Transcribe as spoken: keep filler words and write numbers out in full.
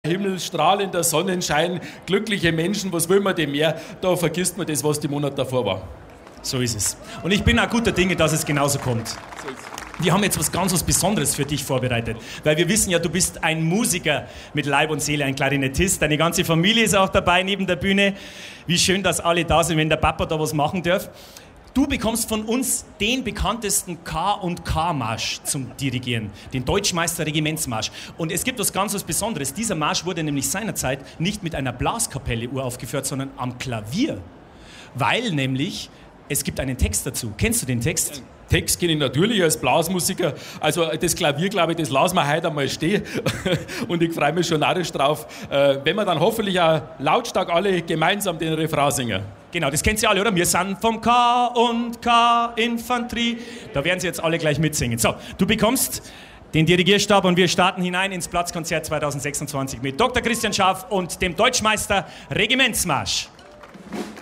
Himmel, strahlender Sonnenschein, glückliche Menschen, was will man denn mehr? Da vergisst man das, was die Monate davor war. So ist es. Und ich bin auch guter Dinge, dass es genauso kommt. So ist es. Wir haben jetzt was ganz was Besonderes für dich vorbereitet, weil wir wissen ja, du bist ein Musiker mit Leib und Seele, ein Klarinettist. Deine ganze Familie ist auch dabei neben der Bühne. Wie schön, dass alle da sind, wenn der Papa da was machen darf. Du bekommst von uns den bekanntesten K und K-Marsch zum Dirigieren, den Deutschmeister Regimentsmarsch. Und es gibt was ganz was Besonderes. Dieser Marsch wurde nämlich seinerzeit nicht mit einer Blaskapelle uraufgeführt, sondern am Klavier. Weil nämlich, es gibt einen Text dazu. Kennst du den Text? Text kenne ich natürlich als Blasmusiker. Also das Klavier, glaube ich, das lassen wir heute einmal stehen. Und ich freue mich schon narrisch drauf, wenn wir dann hoffentlich auch lautstark alle gemeinsam den Refrain singen. Genau, das kennt ihr alle, oder? Wir sind vom K und K Infanterie. Da werden sie jetzt alle gleich mitsingen. So, du bekommst den Dirigierstab und wir starten hinein ins Platzkonzert zwanzig sechsundzwanzig mit Doktor Christian Scharf und dem Deutschmeister Regimentsmarsch.